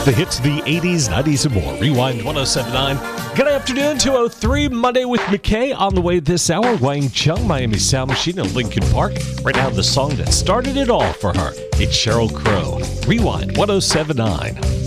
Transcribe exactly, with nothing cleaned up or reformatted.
The hits of the eighties, nineties, and more. Rewind ten seventy-nine. Good afternoon, two oh three, Monday with McKay. On the way this hour, Wang Chung, Miami Sound Machine in Lincoln Park. Right now, the song that started it all for her. It's Sheryl Crow. Rewind ten seventy-nine.